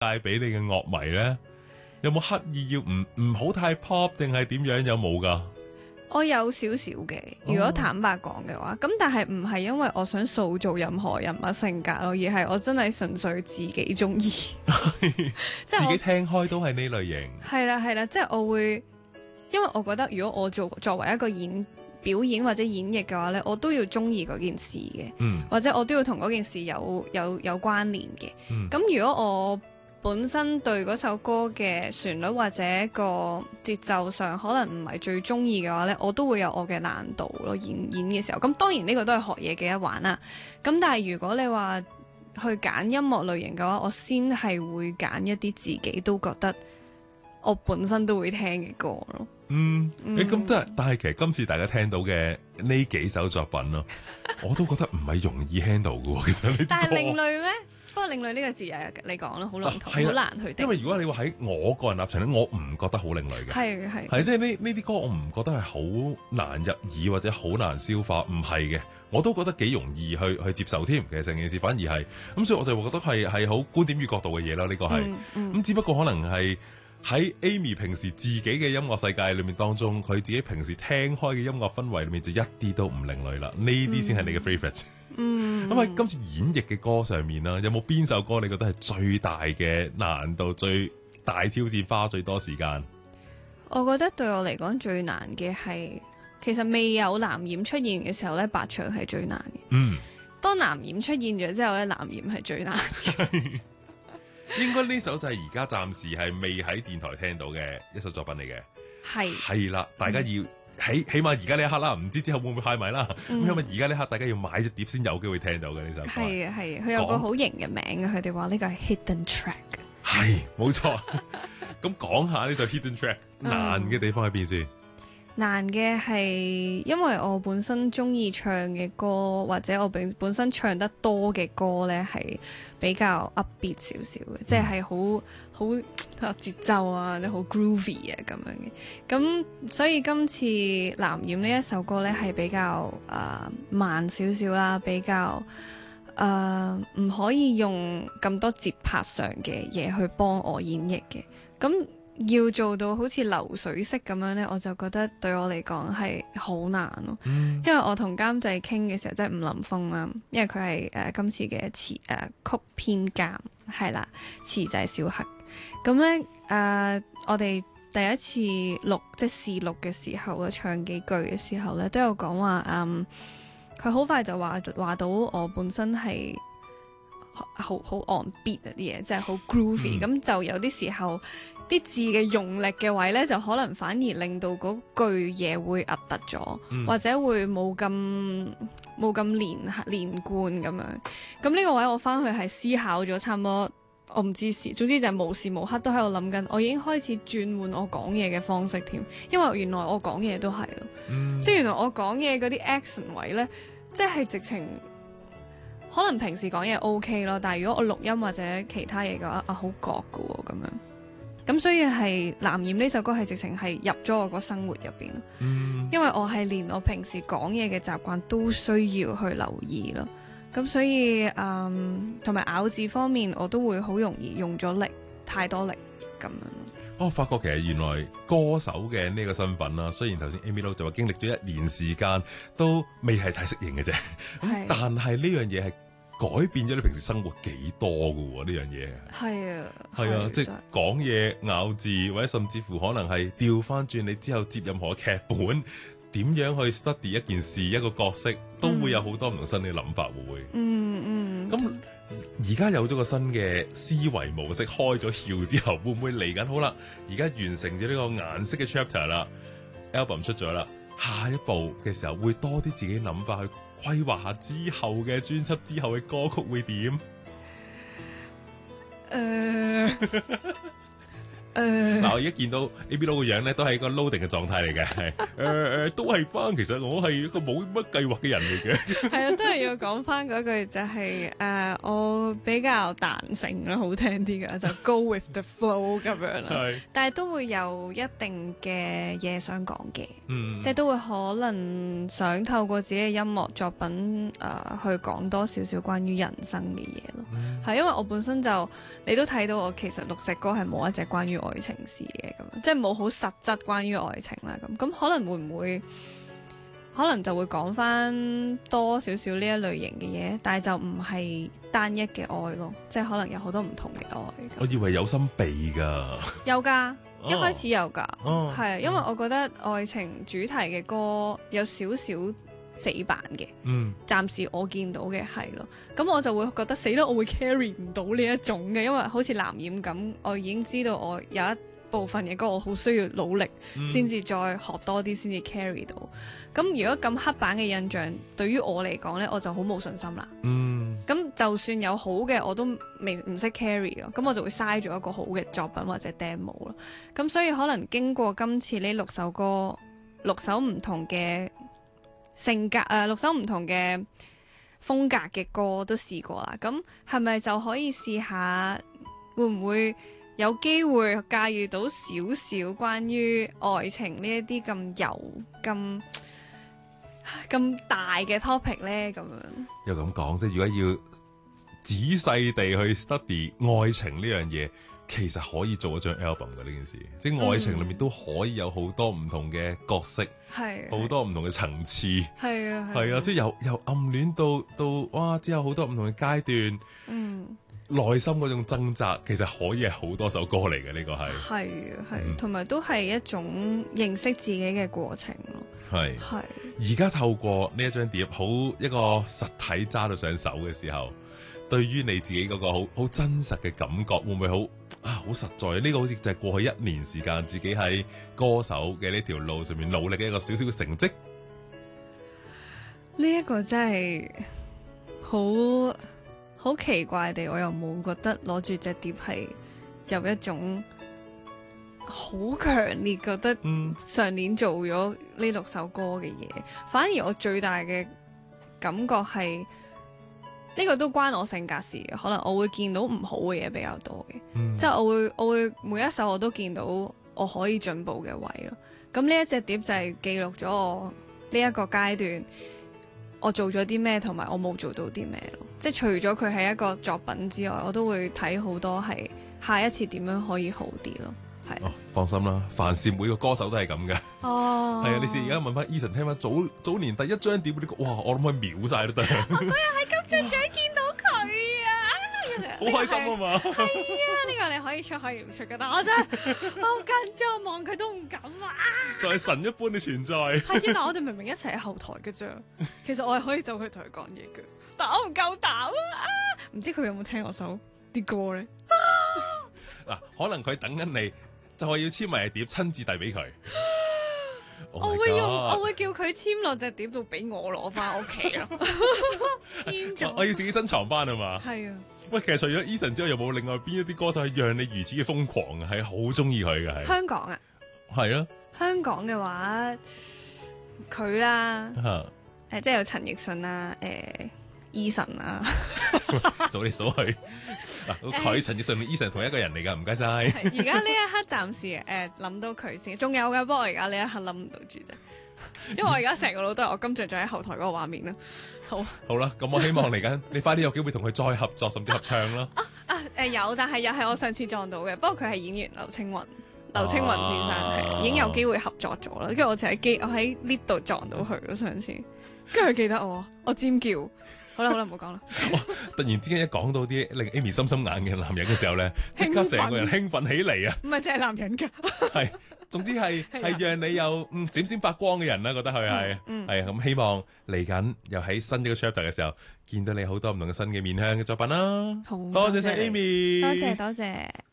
帶俾你嘅樂迷咧？有冇刻意要唔好太 pop 定係點樣？有冇噶？ 我有少少嘅，如果坦白講嘅話，咁但係唔係因為我想塑造任何人物性格咯，而係我真係純粹自己中意，即係自己聽開都係呢類型。 係啦，即係我會，因為我覺得如果我作為一個表演或者演繹嘅話呢，我都要中意嗰件事嘅，或者我都要同嗰件事有關聯嘅。咁如果我本身對嗰首歌嘅旋律或者個節奏上可能唔係最中意嘅話呢，我都會有我嘅難度咯。演嘅時候，咁當然呢個都係學嘢嘅一環啦。咁但係如果你話去揀音樂類型嘅話，我先係會揀一啲自己都覺得我本身都會聽嘅歌咯。 咁真係，但係其實今次大家聽到嘅呢幾首作品咯，我都覺得唔係容易 handle 嘅。其實呢啲歌， 但係另類咩？不過另類呢個字你講啦，好籠統，好難去定。 因為如果你話喺我個人立場咧，我唔覺得好另類嘅。係即係呢啲歌，我唔覺得係好難入耳或者好難消化，唔係嘅，我都覺得幾容易去接受添。其實成件事反而係咁，所以我就覺得係好觀點與角度嘅嘢啦。呢個係咁，只不過可能係喺 Amy 平時自己嘅音樂世界裏面當中，佢自己平時聽開嘅音樂氛圍裏面就一啲都唔另類啦。呢啲先係你嘅 favourite。咁喺今次演繹嘅歌上面啦，有冇邊首歌你覺得係最大嘅難度、最大挑戰、花最多時間？ 我覺得對我嚟講最難嘅係，其實未有藍染出現嘅時候咧，白牆係最難嘅。當藍染出現咗之後咧，藍染係最難嘅。 應該呢首就係而家暫時係未喺電台聽到嘅一首作品嚟嘅。係啦，大家要起碼而家呢一刻啦，唔知之後會唔會派埋啦。咁因為而家呢一刻大家要買隻碟先有機會聽到嘅呢首歌。 係啊，佢有個好型嘅名嘅，佢哋話呢個係 hidden track。 係，冇錯。咁講下呢首 hidden track 難嘅地方喺邊先？ 難嘅係因為我本身中意唱嘅歌，或者我本身唱得多嘅歌呢，係比較 upbeat 少少嘅，即係好節奏啊，好 groovy 啊咁樣嘅。咁所以今次藍染呢一首歌呢，係比較慢少少啦，比較唔可以用咁多節拍上嘅嘢去幫我演繹嘅。咁要做到好似流水式咁樣呢，我就覺得對我嚟講係好難咯。因為我同監製傾嘅時候，即係吳林峰啦，因為佢係今次嘅曲編監係啦，詞就係小黑。咁呢，我哋第一次錄即係試錄嘅時候唱幾句嘅時候呢，都有講話佢好快就話到我本身係好 on beat 啲嘢，即係好 groovy。咁就有啲時候啲字嘅用力嘅位呢，就可能反而令到嗰句嘢會突咗，或者會冇咁連貫咁樣。咁呢個位我翻去係思考咗差唔多，我唔知總之就係無時無刻都喺度諗緊，我已經開始轉換我講嘢嘅方式添，因為原來我講嘢都係咯，即係原來我講嘢嗰啲 accent 位呢，即係直情可能平時講嘢 OK 咯，但係如果我錄音或者其他嘢嘅話，好覺㗎喎咁樣。咁所以係藍染呢首歌係直情係入咗我個生活入邊咯，因為我係連我平時講嘢嘅習慣都需要去留意咯。咁所以同埋咬字方面，我都會好容易用咗力，太多力咁樣。 我發覺其實原來歌手嘅呢個身份啦，雖然頭先 Amy Lo 就話經歷咗1年時間都未係太適應嘅啫，但係呢樣嘢係改變咗你平時生活幾多㗎喎？呢樣嘢係啊，即係講嘢咬字，或者甚至乎可能係調翻轉你之後接任何劇本，點樣去 study 一件事一個角色，都會有好多唔同新嘅諗法會。咁而家有咗個新嘅思維模式，開咗竅之後，會唔會嚟緊好啦？而家完成咗呢個顏色嘅 chapter 啦 ，album 出咗啦，下一步嘅時候會多啲自己諗法去規劃下之後嘅專輯，之後嘅歌曲會點？ 嗱，我而家見到 AB 佬個樣咧，都係一個 loading 嘅狀態嚟嘅，係都係翻。其實我係一個冇乜計劃嘅人嚟嘅。 係啊，都係要講翻嗰句就係我比較彈性啦，好聽啲嘅就 go with the flow 咁樣啦。但係都會有一定嘅嘢想講嘅，即係都會可能想透過自己嘅音樂作品去講多少少關於人生嘅嘢咯。係因為我本身就你都睇到我其實6隻歌係冇一隻關於愛情事嘅咁樣，即係冇好實質關於愛情啦咁可能會唔會可能就會講翻多少少呢一類型嘅嘢，但係就唔係單一嘅愛咯，即係可能有好多唔同嘅愛。 我以為有心避㗎， 有㗎，一開始有㗎，係因為我覺得愛情主題嘅歌有少少死板嘅，暫時我見到嘅係咯，咁我就會覺得死啦，我會 carry 唔到呢一種嘅，因為好似藍染咁，我已經知道我有一部分嘅歌我好需要努力先至再學多啲先至 carry 到。咁如果咁刻板嘅印象對於我嚟講呢，我就好冇信心啦。咁就算有好嘅我都唔識 carry 咯，咁我就會嘥咗一個好嘅作品或者 demo 咯。咁所以可能經過今次呢6首歌，6首唔同嘅性格6首唔同嘅風格嘅歌都試過啦，咁係咪就可以試下會唔會有機會駕馭到少少關於愛情呢一啲咁大嘅 topic 呢？咁樣又咁講，即係如果要仔細地去 study 愛情呢樣嘢，其實可以做一張 album 嘅呢件事，即係愛情裏面都可以有好多唔同嘅角色，好多唔同嘅層次，係啊，即係由暗戀到哇，之後好多唔同嘅階段，內心嗰種掙扎，其實可以係好多首歌嚟嘅，呢個係同埋都係一種認識自己嘅過程咯。係而家透過呢一張碟，好一個實體揸到上手嘅時候，對於你自己嗰個好真實嘅感覺，會唔會好實在？呢個好似就係過去1年時間自己喺歌手嘅呢條路上面努力嘅一個少少嘅成績。 呢一個真係好奇怪地，我又冇覺得攞住隻碟係有一種好強烈覺得上年做咗呢6首歌嘅嘢，反而我最大嘅感覺係呢個都關我性格事嘅，可能我會見到唔好嘅嘢比較多嘅，即係我會每一首我都見到我可以進步嘅位咯。咁呢一隻碟就係記錄咗我呢一個階段我做咗啲咩，同埋我冇做到啲咩咯。即係除咗佢係一個作品之外，我都會睇好多係下一次點樣可以好啲咯。 放心啦，凡事每個歌手都係咁嘅。係啊，你試而家問翻 Eason 聽翻早年第一張碟嗰啲，哇，我諗佢秒晒都得。 我嗰日喺金像獎見到佢啊， 好開心啊嘛。 係啊，呢個你可以出可以唔出嘅，但我真係好緊張，望佢都唔敢啊。 就係神一般嘅存在。 係啊，我哋明明一齊喺後台嘅啫，其實我係可以走去同佢講嘢嘅，但我唔夠膽啊。唔知佢有冇聽我首啲歌咧？ 嗱，可能佢等緊你。就係要簽埋隻碟，親自遞俾佢。 我會叫佢簽落隻碟度，俾我攞翻屋企咯。 我要自己珍藏翻啊嘛。 係啊。 喂，其實除咗 Eason 之外，有冇另外邊一啲歌手係讓你如此嘅瘋狂啊？係好中意佢嘅係。香港啊？係啊。香港嘅話，佢啦，即係有陳奕迅啦，Eason 啊，數嚟數去，佢陳奕迅同 Eason 同一個人嚟噶，唔該晒。 而家呢一刻暫時諗到佢先，仲有嘅，不過我而家呢一刻諗唔到住啫，因為我而家成個腦都係我金像獎喺後台嗰個畫面啦。好啦，咁我希望嚟緊你快啲有機會同佢再合作，甚至合唱啦。有，但係又係我上次撞到嘅，不過佢係演員劉青雲先生係已經有機會合作咗啦，跟住我喺 lift 度撞到佢咯上次，跟住佢記得我尖叫。好啦，唔好講啦。 突然之間一講到啲令 Amy 心心眼嘅男人嘅時候咧，即刻成個人興奮起嚟啊！ 唔係淨係男人㗎， 係，總之係讓你有閃閃發光嘅人啦，覺得佢係咁希望嚟緊又喺新一個 chapter 嘅時候，見到你好多唔同嘅新嘅面向嘅作品啦。多謝晒 Amy，多謝。